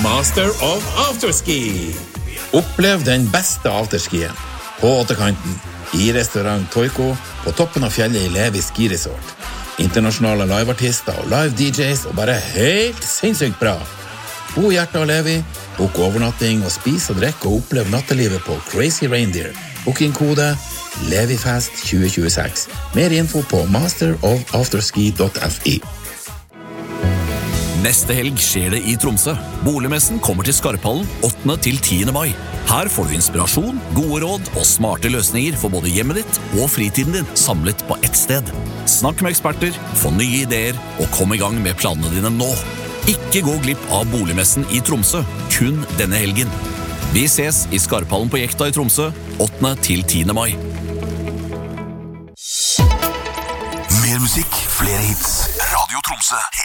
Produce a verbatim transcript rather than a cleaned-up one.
Master of Afterski. Opplev den beste afterskien på åttekanten i restaurant Toiko på toppen av fjellet i Levi Ski Resort. Internasjonale liveartister og live D Js og bare helt sinnssykt bra. Bo Hjerta og Levi, bok overnatting og spis og drikk og opplev nattelivet på Crazy Reindeer. Booking-kode LeviFest tjue tjueseks. Mer info på master of afterski dot f i. Neste helg skjer det i Tromsø. Boligmessen kommer til Skarphallen åttende til tiende mai. Her får du inspirasjon, gode råd og smarte løsninger for både hjemmet ditt og fritiden din samlet på ett sted. Snakk med eksperter, få nye ideer og kom i gang med planene dine nå. Ikke gå glipp av Boligmessen i Tromsø, kun denne helgen. Vi ses i Skarphallen på Jekta i Tromsø åttende til tiende mai. Mer musikk, flere hits. Radio Tromsø.